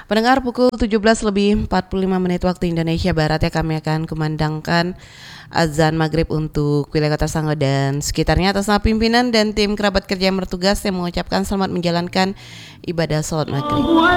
Pendengar, pukul 17 lebih 45 menit waktu Indonesia Barat ya, kami akan kumandangkan azan maghrib untuk wilayah Kota Sanggo dan sekitarnya. Atas nama pimpinan dan tim kerabat kerja yang bertugas, saya mengucapkan selamat menjalankan ibadah sholat maghrib.